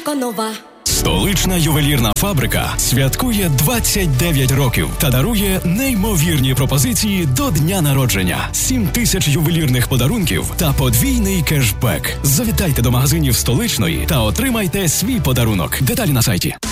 Еконова. Столична ювелірна фабрика святкує 29 років та дарує неймовірні пропозиції до дня народження. 7 тисяч ювелірних подарунків та подвійний кешбек. Завітайте до магазинів Столичної та отримайте свій подарунок. Деталі на сайті.